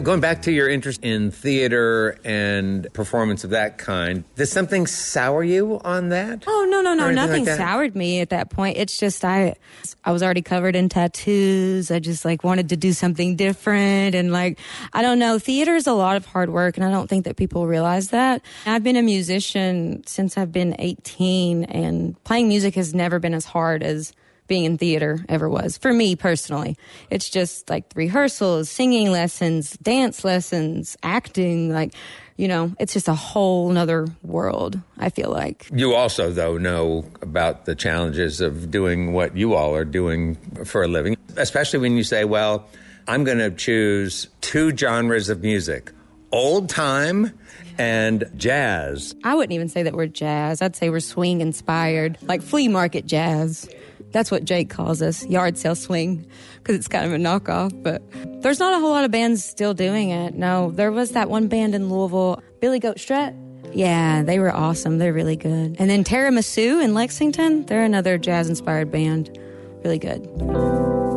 Going back to your interest in theater and performance of that kind, does something sour you on that? Oh, no. Nothing like soured me at that point. It's just I was already covered in tattoos. I just wanted to do something different. And I don't know, theater is a lot of hard work, and I don't think that people realize that. I've been a musician since I've been 18, and playing music has never been as hard as being in theater ever was for me personally. It's just rehearsals, singing lessons, dance lessons, acting, it's just a whole nother world, I feel like. You also, though, know about the challenges of doing what you all are doing for a living, especially when you say, well, I'm going to choose two genres of music, old time and jazz. I wouldn't even say that we're jazz. I'd say we're swing inspired, like flea market jazz. That's what Jake calls us, yard sale swing, because it's kind of a knockoff. But there's not a whole lot of bands still doing it. No, there was that one band in Louisville, Billy Goat Strut. Yeah, they were awesome. They're really good. And then Tiramisu in Lexington, they're another jazz-inspired band. Really good.